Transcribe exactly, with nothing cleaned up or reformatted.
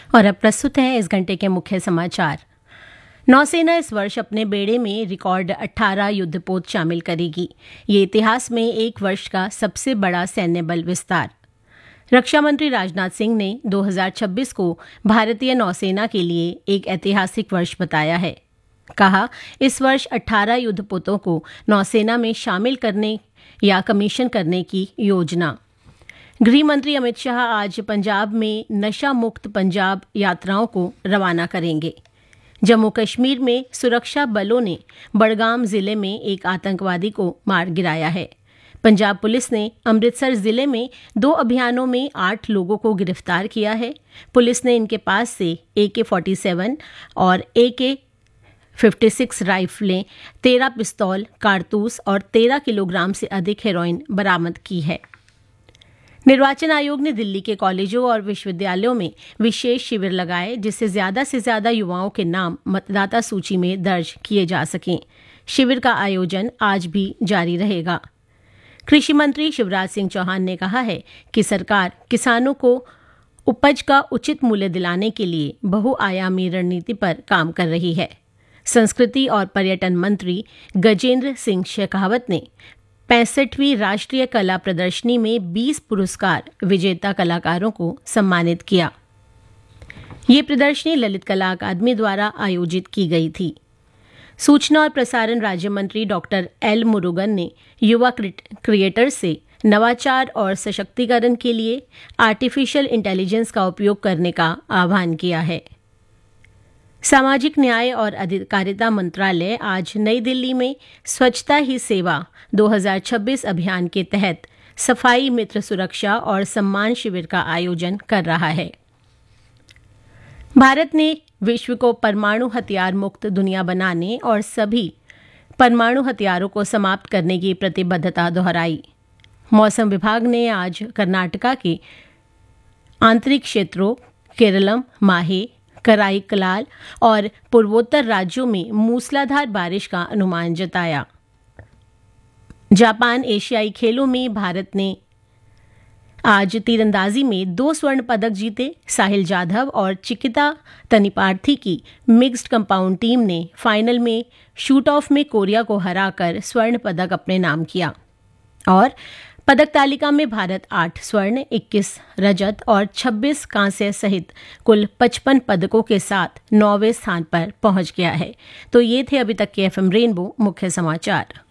और अब प्रस्तुत है इस घंटे के मुख्य समाचार। नौसेना इस वर्ष अपने बेड़े में रिकॉर्ड अठारह युद्धपोत शामिल करेगी। ये इतिहास में एक वर्ष का सबसे बड़ा सैन्य बल विस्तार। रक्षा मंत्री राजनाथ सिंह ने दो हज़ार छब्बीस को भारतीय नौसेना के लिए एक ऐतिहासिक वर्ष बताया है। कहा, इस वर्ष अठारह युद्धपोतों को नौसेना में शामिल करने या कमीशन करने की योजना। गृह मंत्री अमित शाह आज पंजाब में नशा मुक्त पंजाब यात्राओं को रवाना करेंगे। जम्मू कश्मीर में सुरक्षा बलों ने बड़गाम जिले में एक आतंकवादी को मार गिराया है। पंजाब पुलिस ने अमृतसर जिले में दो अभियानों में आठ लोगों को गिरफ्तार किया है। पुलिस ने इनके पास से ए के फोर्टी सेवन और ए के फिफ्टी सिक्स राइफलें, तेरह पिस्तौल, कारतूस और तेरह किलोग्राम से अधिक हेरोइन बरामद की है। निर्वाचन आयोग ने दिल्ली के कॉलेजों और विश्वविद्यालयों में विशेष शिविर लगाए, जिससे ज्यादा से ज्यादा युवाओं के नाम मतदाता सूची में दर्ज किए जा सकें। शिविर का आयोजन आज भी जारी रहेगा। कृषि मंत्री शिवराज सिंह चौहान ने कहा है कि सरकार किसानों को उपज का उचित मूल्य दिलाने के लिए बहुआयामी रणनीति पर काम कर रही है। संस्कृति और पर्यटन मंत्री गजेंद्र सिंह शेखावत ने पैंसठवीं राष्ट्रीय कला प्रदर्शनी में बीस पुरस्कार विजेता कलाकारों को सम्मानित किया। ये प्रदर्शनी ललित कला अकादमी द्वारा आयोजित की गई थी। सूचना और प्रसारण राज्य मंत्री डॉक्टर एल मुरुगन ने युवा क्रिएटर्स से नवाचार और सशक्तिकरण के लिए आर्टिफिशियल इंटेलिजेंस का उपयोग करने का आह्वान किया है। सामाजिक न्याय और अधिकारिता मंत्रालय आज नई दिल्ली में स्वच्छता ही सेवा दो हज़ार छब्बीस अभियान के तहत सफाई मित्र सुरक्षा और सम्मान शिविर का आयोजन कर रहा है। भारत ने विश्व को परमाणु हथियार मुक्त दुनिया बनाने और सभी परमाणु हथियारों को समाप्त करने की प्रतिबद्धता दोहराई। मौसम विभाग ने आज कर्नाटका के आंतरिक क्षेत्रों केरलम, माहे, कराईकलाल और पूर्वोत्तर राज्यों में मूसलाधार बारिश का अनुमान जताया। जापान एशियाई खेलों में भारत ने आज तीरंदाजी में दो स्वर्ण पदक जीते। साहिल जाधव और चिकिता तनिपार्थी की मिक्स्ड कंपाउंड टीम ने फाइनल में शूट ऑफ में कोरिया को हराकर स्वर्ण पदक अपने नाम किया। और पदक तालिका में भारत आठ स्वर्ण, इक्कीस रजत और छब्बीस कांस्य सहित कुल पचपन पदकों के साथ नौवें स्थान पर पहुंच गया है। तो ये थे अभी तक के एफएम रेनबो मुख्य समाचार।